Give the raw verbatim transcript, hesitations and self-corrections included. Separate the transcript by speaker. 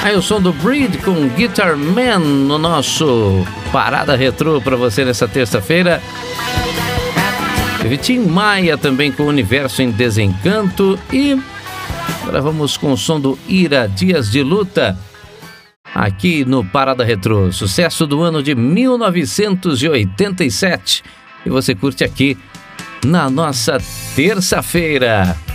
Speaker 1: Aí o som do Breed com Guitar Man no nosso Parada Retrô para você nessa terça-feira. Teve Tim Maia também com Universo em Desencanto. E agora vamos com o som do Ira, Dias de Luta, aqui no Parada Retrô. Sucesso do ano de mil novecentos e oitenta e sete. E você curte aqui na nossa terça-feira.